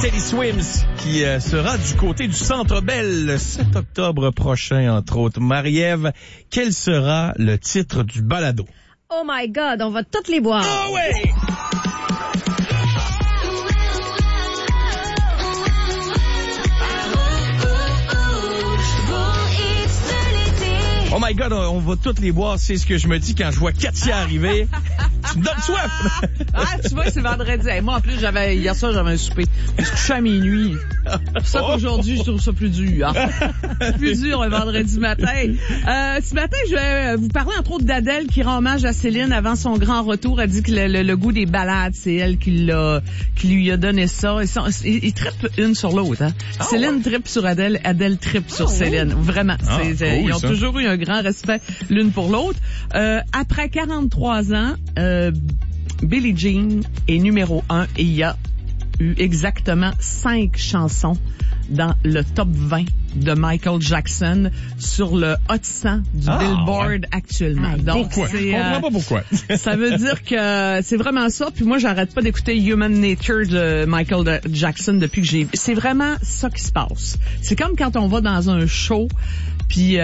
Teddy Swims qui sera du côté du Centre Bell le 7 octobre prochain, entre autres. Marie-Ève, quel sera le titre du balado? Oh my God, on va toutes les boire. Oh ouais! Oh my God, on va toutes les boire, c'est ce que je me dis quand je vois Katia arriver. Tu me donnes soif! Tu vois, c'est vendredi. Hey, moi, en plus, hier soir, j'avais un souper. Je couchais à minuit. C'est pour ça qu'aujourd'hui, je trouve ça plus dur. Plus dur un vendredi matin. Ce matin, je vais vous parler entre autres d'Adèle qui rend hommage à Céline avant son grand retour. Elle dit que le goût des balades, c'est elle qui lui a donné ça. Ils trippent une sur l'autre. Hein? Céline trippe sur Adèle, Adèle trippe sur Céline. Vraiment. Cool, ils ont ça. toujours eu un grand respect l'une pour l'autre. Après 43 ans, Billie Jean est numéro 1 et il y a eu exactement 5 chansons dans le top 20 de Michael Jackson sur le Hot 100 du Billboard actuellement. Donc, pourquoi? Je comprends pas pourquoi. Ça veut dire que c'est vraiment ça. Puis moi, j'arrête pas d'écouter Human Nature de Michael Jackson depuis que c'est vraiment ça qui se passe. C'est comme quand on va dans un show puis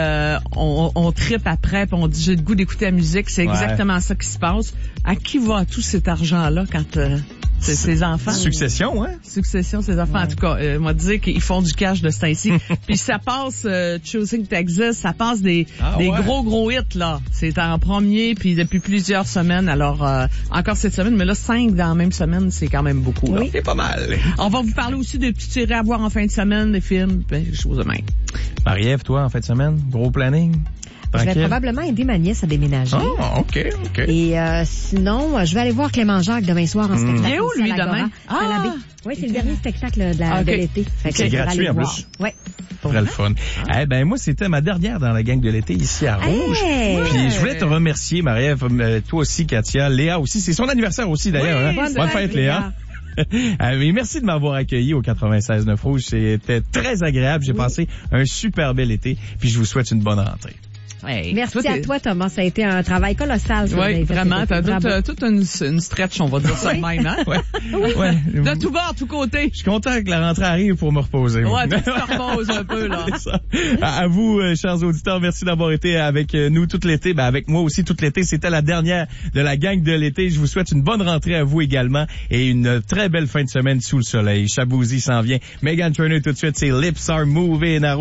on trippe après puis on dit j'ai le goût d'écouter la musique. C'est exactement ça qui se passe. À qui va tout cet argent-là quand c'est ses enfants? Succession, hein? Succession, ses enfants. En tout cas, on va dire qu'ils font du cash de ce temps-ci. Puis ça passe, Choosing Texas, ça passe des gros hits, là. C'est en premier, puis depuis plusieurs semaines. Alors, encore cette semaine, mais là, 5 dans la même semaine, c'est quand même beaucoup. Là. Oui, c'est pas mal. On va vous parler aussi de petites séries à voir en fin de semaine, des films, des choses de même. Marie-Ève, toi, en fin de semaine, gros planning? Je vais probablement aider ma nièce à déménager. Oh, OK. Et sinon, je vais aller voir Clément Jacques demain soir en spectacle. Il est où, lui, demain? À la baie. Oui, c'est le dernier spectacle de l'été. C'est gratuit, en plus. Oui. Très le fun. Eh ben, moi, c'était ma dernière dans la gang de l'été ici à Rouge. Puis je voulais te remercier, Marie-Ève, toi aussi, Katia, Léa aussi. C'est son anniversaire aussi, d'ailleurs. Oui, hein? Bonne fête, Léa. Mais merci de m'avoir accueilli au 96.9 Rouge. C'était très agréable. J'ai passé un super bel été. Puis je vous souhaite une bonne rentrée. Hey, merci à toi, Thomas. Ça a été un travail colossal. Oui, vraiment. T'as toute une stretch, on va dire ça de même, hein? Ouais. De tout bord, de tout côté. Je suis content que la rentrée arrive pour me reposer. Ouais, tu te reposes un peu, là. C'est ça. À vous, chers auditeurs, merci d'avoir été avec nous tout l'été. Ben, avec moi aussi tout l'été. C'était la dernière de la gang de l'été. Je vous souhaite une bonne rentrée à vous également et une très belle fin de semaine sous le soleil. Chabouzy s'en vient. Meghan Trainor tout de suite, c'est Lips Are Moving.